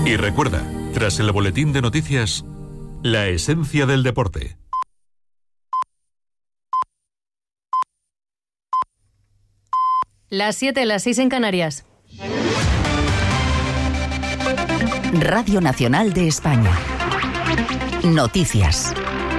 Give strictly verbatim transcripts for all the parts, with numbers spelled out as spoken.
Y recuerda, tras el boletín de noticias, la esencia del deporte. Las siete, las seis en Canarias. Radio Nacional de España. Noticias.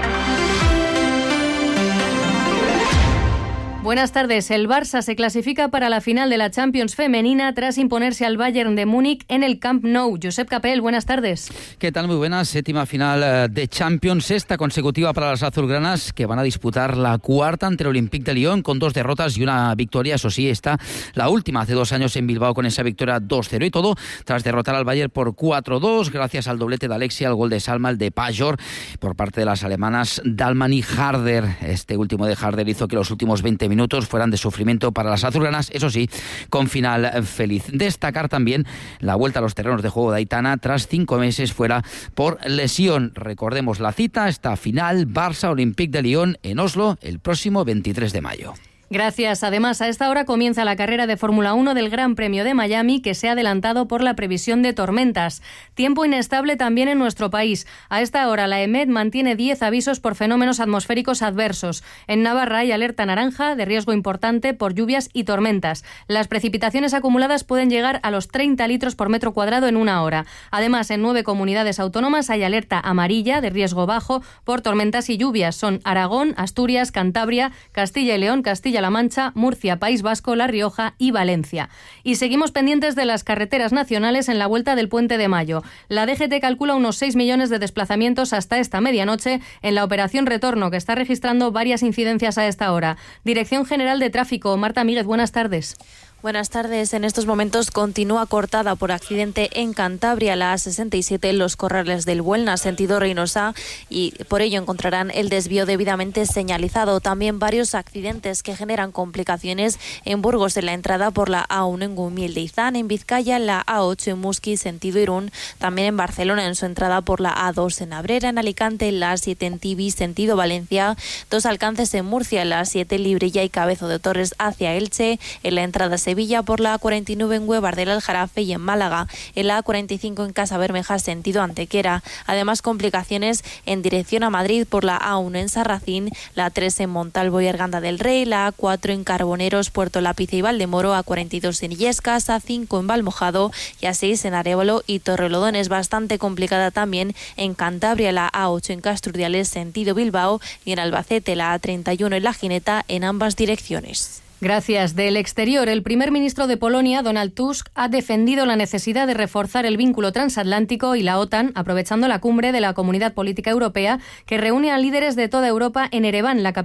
Buenas tardes. El Barça se clasifica para la final de la Champions femenina tras imponerse al Bayern de Múnich en el Camp Nou. Josep Capel, buenas tardes. ¿Qué tal? Muy buenas. Séptima final de Champions, sexta consecutiva para las azulgranas, que van a disputar la cuarta ante el Olympique de Lyon con dos derrotas y una victoria. Eso sí, está la última hace dos años en Bilbao con esa victoria dos cero y todo tras derrotar al Bayern por cuatro dos gracias al doblete de Alexia, al gol de Salma, el de Pajor por parte de las alemanas Dahlmann y Harder. Este último de Harder hizo que los últimos veinte minutos minutos fueran de sufrimiento para las azulgranas, eso sí, con final feliz. Destacar también la vuelta a los terrenos de juego de Aitana tras cinco meses fuera por lesión. Recordemos la cita, esta final Barça-Olympique de Lyon en Oslo el próximo veintitrés de mayo. Gracias. Además, a esta hora comienza la carrera de Fórmula uno del Gran Premio de Miami, que se ha adelantado por la previsión de tormentas. Tiempo inestable también en nuestro país. A esta hora, la EMET mantiene diez avisos por fenómenos atmosféricos adversos. En Navarra hay alerta naranja de riesgo importante por lluvias y tormentas. Las precipitaciones acumuladas pueden llegar a los treinta litros por metro cuadrado en una hora. Además, en nueve comunidades autónomas hay alerta amarilla de riesgo bajo por tormentas y lluvias. Son Aragón, Asturias, Cantabria, Castilla y León, Castilla La Mancha, Murcia, País Vasco, La Rioja y Valencia. Y seguimos pendientes de las carreteras nacionales en la vuelta del Puente de Mayo. La D G T calcula unos seis millones de desplazamientos hasta esta medianoche en la operación Retorno, que está registrando varias incidencias a esta hora. Dirección General de Tráfico, Marta Míguez, buenas tardes. Buenas tardes. En estos momentos continúa cortada por accidente en Cantabria la A sesenta y siete en los corrales del Buelna, sentido Reynosa, y por ello encontrarán el desvío debidamente señalizado. También varios accidentes que generan complicaciones en Burgos en la entrada por la A uno en Gumiel de Izán, en Vizcaya la A ocho en Musqui, sentido Irún, también en Barcelona en su entrada por la A dos en Abrera, en Alicante la A siete en Tibi, sentido Valencia, dos alcances en Murcia, la A siete en Librilla y Cabezo de Torres hacia Elche, en la entrada Sevilla por la A cuarenta y nueve en Huevar del Aljarafe y en Málaga, en la A cuarenta y cinco en Casa Bermeja sentido Antequera. Además, complicaciones en dirección a Madrid por la A uno en Sarracín, la A tres en Montalvo y Arganda del Rey, la A cuatro en Carboneros, Puerto Lápice y Valdemoro, A cuarenta y dos en Illescas, A cinco en Valmojado y A seis en Arévalo y Torrelodones. Bastante complicada también en Cantabria, la A ocho en Casturdiales sentido Bilbao y en Albacete la A treinta y uno en La Gineta en ambas direcciones. Gracias. Del exterior, el primer ministro de Polonia, Donald Tusk, ha defendido la necesidad de reforzar el vínculo transatlántico y la OTAN, aprovechando la cumbre de la Comunidad Política Europea que reúne a líderes de toda Europa en Ereván, la capital